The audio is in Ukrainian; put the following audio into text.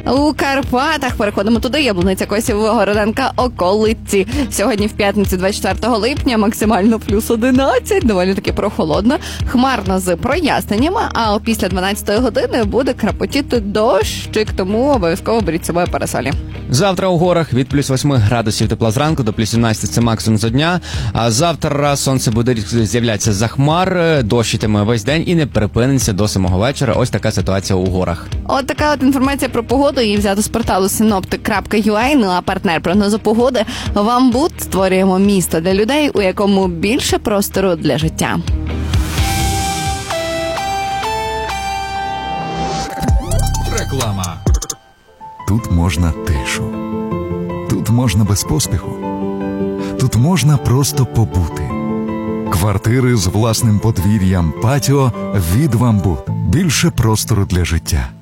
у Карпатах. Переходимо туди. Яблуниця, Косів, Городенка, околиці. Сьогодні в п'ятницю, 24 липня, максимально плюс 11. Доволі таки прохолодно. Хмарно з проясненнями, а після 12 години буде крапотіти дощик, тому обов'язково беріть з собою парасолі. Завтра у горах від плюс 8 градусів тепла зранку до плюс 17 – це максимум за дня. А завтра сонце буде з'являтися за хмар, дощитиме весь день і не припиниться до 7 вечора. Ось така ситуація у горах. От така от інформація про погоду, її взято з порталу synoptic.ua. Ну а партнер прогнозу погоди «Вамбут». Створюємо місто для людей, у якому більше простору для життя. Реклама. Тут можна тишу. Тут можна без поспіху. Тут можна просто побути. Квартири з власним подвір'ям, патіо від «Вамбут». Більше простору для життя.